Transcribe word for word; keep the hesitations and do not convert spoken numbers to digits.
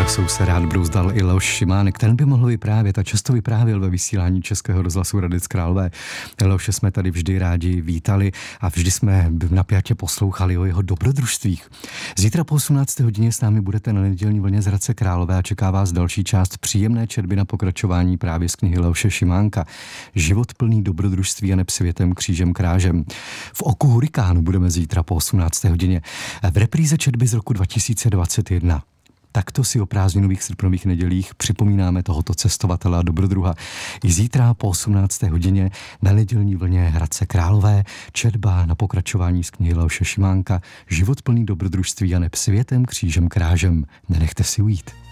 Krásou se rád brouzdal i Leoš Šimánek. Ten by mohl vyprávět a často vyprávěl ve vysílání Českého rozhlasu Hradec Králové. Leoše jsme tady vždy rádi vítali a vždy jsme napjatě poslouchali o jeho dobrodružstvích. Zítra po osmnácté hodině s námi budete na nedělní vlně z Hradce Králové a čeká vás další část příjemné četby na pokračování právě z knihy Leoše Šimánka. Život plný dobrodružství a neb světem křížem krážem. V oku hurikánu budeme zítra po osmnácté hodině v repríze četby z roku dva tisíce dvacet jedna. Takto si o prázdninových srpnových nedělích připomínáme tohoto cestovatele a dobrodruha. I zítra po osmnácté hodině na nedělní vlně Hradce Králové četba na pokračování z knihy Leoše Šimánka Život plný dobrodružství a neb světem křížem krážem. Nenechte si ujít.